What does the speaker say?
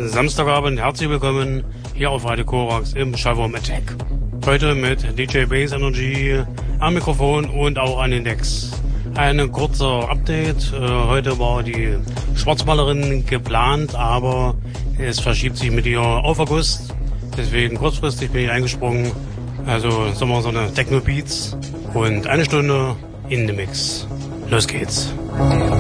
Samstagabend, herzlich willkommen hier auf Radio Korax im Schallwurm Attack. Heute mit DJ Bass Energy am Mikrofon und auch an den Decks. Ein kurzer Update. Heute war die Schwarzmalerin geplant, aber es verschiebt sich mit ihr auf August. Deswegen kurzfristig bin ich eingesprungen. Also sagen wir so eine Techno Beats und eine Stunde in the Mix. Los geht's.